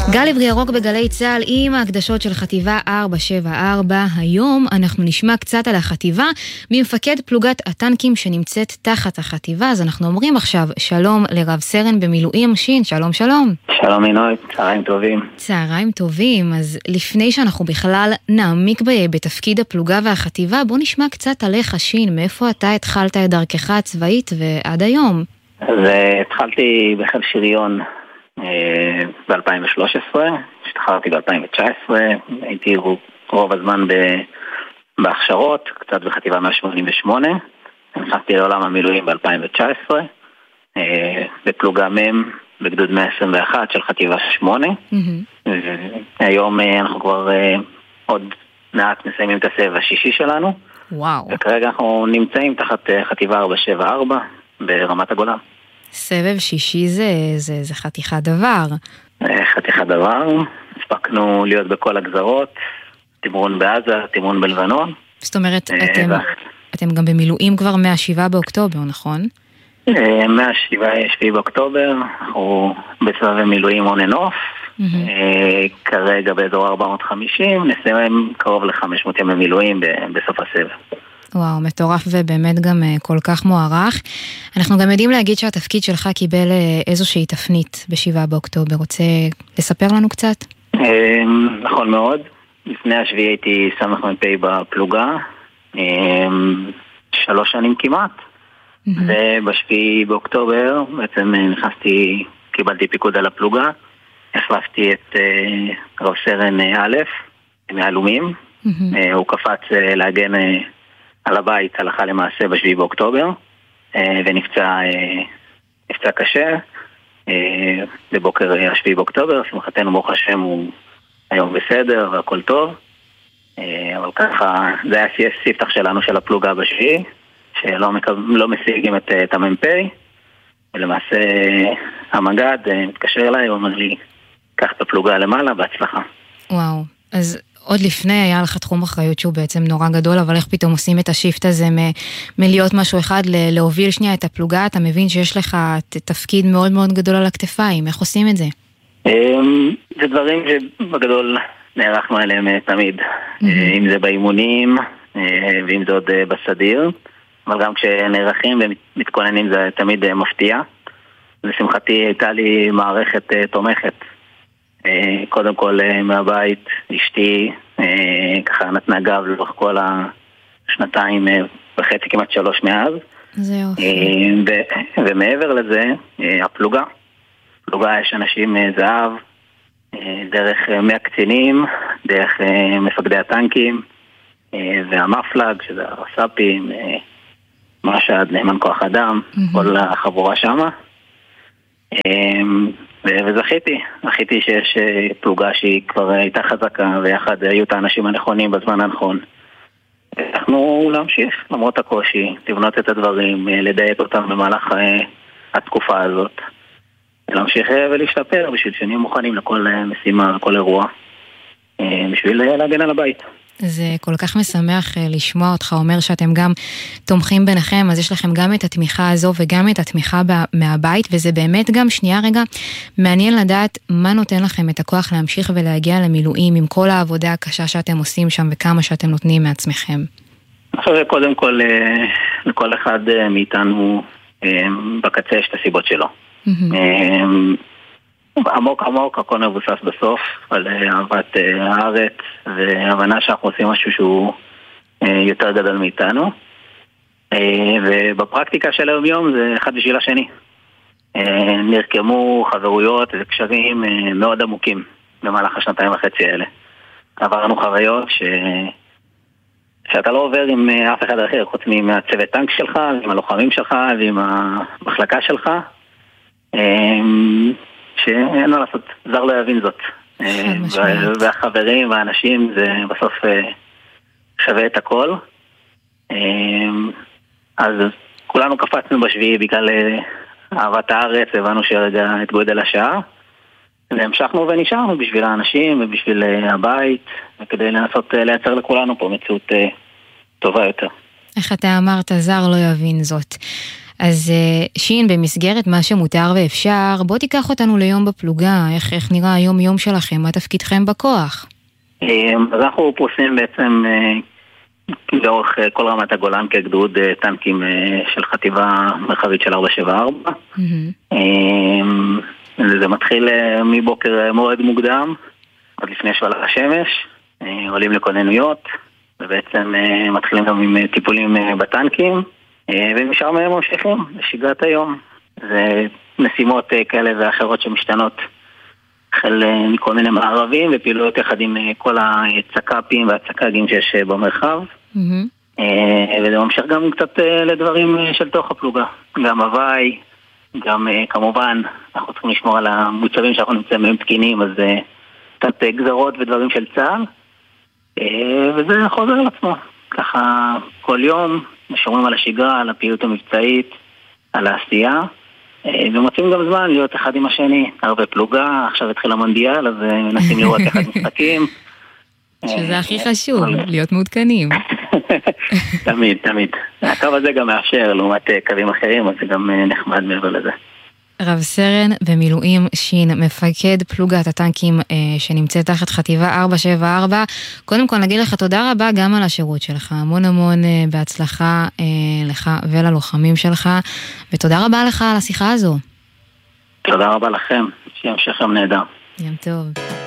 גל עברי ירוק בגלי צהל עם ההקדשות של חטיבה 474. היום אנחנו נשמע קצת על החטיבה ממפקד פלוגת הטנקים שנמצאת תחת החטיבה. אז אנחנו אומרים עכשיו שלום לרב סרן במילואים שין. שלום שלום. שלום עינוי, צהריים טובים. צהריים טובים. אז לפני שאנחנו בכלל נעמיק בתפקיד הפלוגה והחטיבה, בוא נשמע קצת עליך שין. מאיפה אתה התחלת את דרכך הצבאית ועד היום? אז התחלתי בחיל שריון ב-2013, השתחררתי ב-2019, הייתי רוב הזמן בהכשרות, קצת בחטיבה 188, נכנסתי לעולם המילואים ב-2019, בפלוגה מם בגדוד 121 של חטיבה 8, היום אנחנו כבר עוד מעט מסיימים את הסבב השישי שלנו, וכרגע אנחנו נמצאים תחת חטיבה 474 ברמת הגולן. סבב שישי זה חתיכת דבר. חתיכת דבר, הספקנו להיות בכל הגזרות, תמרון בעזה, תמרון בלבנון. זאת אומרת, אתם גם במילואים כבר מה-7 באוקטובר, נכון? מה-7 באוקטובר, אנחנו בסבב מילואים on and off, כרגע באזור 450, נסיים קרוב ל-500 ימי מילואים בסוף הסבב. וואו, מטורף ובאמת גם כל כך מוערך. אנחנו גם יודעים להגיד שהתפקיד שלך קיבל איזושהי תפנית ב-7 באוקטובר. רוצה לספר לנו קצת? נכון מאוד. לפני השביעי הייתי סמ"פ בפלוגה, 3 שנים כמעט. וב-7 באוקטובר בעצם נכנסתי, קיבלתי פיקוד על הפלוגה, החלפתי את רב סרן א' מהלומים. הוא קפץ להגן על הבית הלכה למעשה ב-7 באוקטובר, ונפצע קשה, בבוקר 7 באוקטובר, שמחתנו ברוך השם הוא היום בסדר והכל טוב, אבל ככה זה היה ספתח שלנו של הפלוגה ב-7, שלא משיגים את המ"פ, ולמעשה המג"ד מתקשר אליי, הוא אומר לי, קח את הפלוגה למעלה, בהצלחה. וואו, אז עוד לפני היה לך תחום אחריות שהוא בעצם נורא גדול, אבל איך פתאום עושים את השיפט הזה מלהיות משהו אחד, להוביל שנייה את הפלוגה, אתה מבין שיש לך תפקיד מאוד מאוד גדול על הכתפיים, איך עושים את זה? זה דברים שבגדול נערכנו עליהם תמיד, אם זה באימונים, ואם זה עוד בסדיר, אבל גם כשנערכים ומתכוננים זה תמיד מפתיע. לשמחתי הייתה לי מערכת תומכת, קודם כל מהבית, אשתי ככה נתנה גב לאורך כל 2.5 כמעט 3 מאז. זה יופי. ומעבר לזה, הפלוגה. פלוגה יש אנשים זהב, דרך מהקצינים, דרך מפקדי הטנקים, והמפלג, שזה הרס"פים, מש"ד, נאמן כוח אדם, כל החבורה שמה. וזכיתי שיש פלוגה שהיא כבר הייתה חזקה ויחד היו את האנשים הנכונים בזמן הנכון. אנחנו להמשיך למרות הקושי, לבנות את הדברים, לדייק אותם במהלך התקופה הזאת, להמשיך ולהשתפר בשביל שנהיה מוכנים לכל משימה, לכל אירוע, בשביל להגן על הבית. זה כל כך משמח לשמוע אותך אומר שאתם גם תומכים ביניכם, אז יש לכם גם את התמיכה הזו וגם את התמיכה מהבית, וזה באמת גם שנייה רגע מעניין לדעת מה נותן לכם את הכוח להמשיך ולהגיע למילואים עם כל העבודה הקשה שאתם עושים שם וכמה שאתם נותנים מעצמכם. עכשיו קודם כל לכל אחד מאיתנו בקצה יש את הסיבות שלו. עמוק הכל מבוסס בסוף על אהבת הארץ והבנה שאנחנו עושים משהו שהוא יותר גדול מאיתנו, ובפרקטיקה של היום יום זה אחד בשביל השני. נרקמו חברויות וקשרים מאוד עמוקים במהלך 2.5 האלה. עברנו חוויות שאתה לא עובר עם אף אחד אחר חוץ מהצוות טנק שלך ועם הלוחמים שלך ועם המחלקה שלך, שאין מה לעשות, זר לא יבין זאת. והחברים והאנשים זה בסוף שווה את הכל. אז כולנו קפצנו ב7 בגלל אהבת הארץ, הבנו שרגע את גודל השעה, והמשכנו ונשארנו בשביל האנשים ובשביל הבית, וכדי לנסות לייצר לכולנו פה מציאות טובה יותר. איך אתה אמרת, זר לא יבין זאת. אז שין, במסגרת מה שמותר ואפשר, בוא תיקח אותנו ליום בפלוגה, איך נראה היום שלכם, מה תפקידכם בכוח? אז אנחנו פרוסים בעצם לאורך כל רמת הגולן כגדוד טנקים של חטיבה מרחבית של 474. זה מתחיל מבוקר מאוד מוקדם, עוד לפני שואלה השמש, עולים לכוננויות, ובעצם מתחילים גם עם טיפולים בטנקים, ומשם ממשיכים לשגרת היום. זה משימות כאלה ואחרות שמשתנות החל מכל מיני מערבים ופעילויות יחד עם כל הצק"פים והצק"גים שיש במרחב. וזה ממשיך גם קצת לדברים של תוך הפלוגה, גם הוואי, גם כמובן אנחנו צריכים לשמור על המוצבים שאנחנו נמצאים בהם תקינים, אז קצת גזרות ודברים של צה"ל, וזה חוזר על עצמו ככה כל יום, משומרים על השגרה, על הפעילות המבצעית, על העשייה, ומוצאים גם זמן להיות אחד עם השני, הרבה פלוגה, עכשיו התחיל המונדיאל, אז מנסים לראות אחד משחקים. שזה הכי חשוב, להיות מעודכנים. תמיד. הקו הזה גם מאפשר לעומת קווים אחרים, אז זה גם נחמד מעבר לזה. רב סרן במילואים שין, מפקד פלוגת הטנקים שנמצאת תחת חטיבה 474. קודם כל נגיד לך תודה רבה גם על השירות שלך, המון בהצלחה לך וללוחמים שלך, ותודה רבה לך על השיחה הזו. תודה רבה לכם, שימשך יום נהדר. יום טוב.